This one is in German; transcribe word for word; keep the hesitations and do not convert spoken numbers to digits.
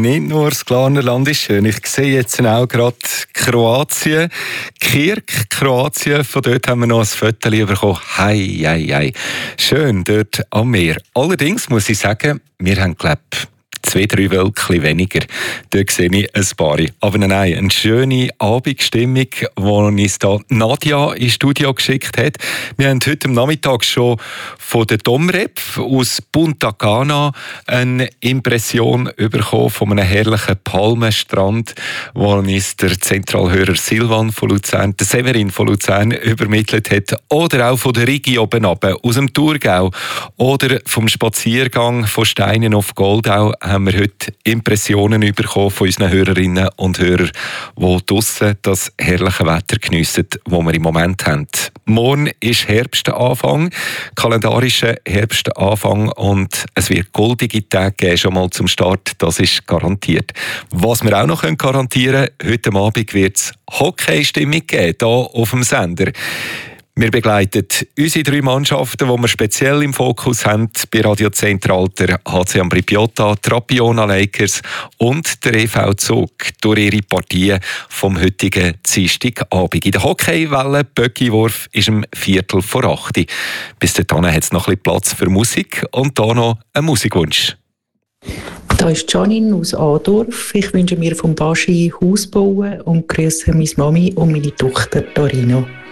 Nicht nur das Glarnerland ist schön. Ich sehe jetzt auch gerade Kroatien. Kirk, Kroatien. Von dort haben wir noch ein Foto bekommen. Hei, hei, hei. Schön dort am Meer. Allerdings muss ich sagen, wir haben, glaube ich, zwei, drei Wölkchen weniger. Dort sehe ich ein paar. Aber nein, eine schöne Abendstimmung, die uns da Nadja ins Studio geschickt hat. Wir haben heute am Nachmittag schon von der Domrep aus Punta Cana eine Impression bekommen von einem herrlichen Palmenstrand, wo uns der Zentralhörer Silvan von Luzern, der Severin von Luzern übermittelt hat. Oder auch von der Rigi oben runter, aus dem Thurgau. Oder vom Spaziergang von Steinen auf Goldau haben wir heute Impressionen bekommen von unseren Hörerinnen und Hörern, die draussen das herrliche Wetter geniessen, das wir im Moment haben. Morgen ist Herbstanfang, kalendarischer Herbstanfang, und es wird goldige Tage geben, schon mal zum Start, das ist garantiert. Was wir auch noch garantieren können, heute Abend wird es Hockey-Stimmung geben, hier auf dem Sender. Wir begleiten unsere drei Mannschaften, die wir speziell im Fokus haben, bei Radio Zentral, der H C Ambrì-Piotta, die Rapiona Lakers und der E V Zug durch ihre Partien vom heutigen Dienstagabend. In der Hockeywelle Böckiwurf ist um Viertel vor acht. Bis dahin hat es noch ein bisschen Platz für Musik und da noch ein Musikwunsch. Da ist Janine aus Adorf. Ich wünsche mir vom Baschi Haus bauen und grüße meine Mami und meine Tochter Dorino.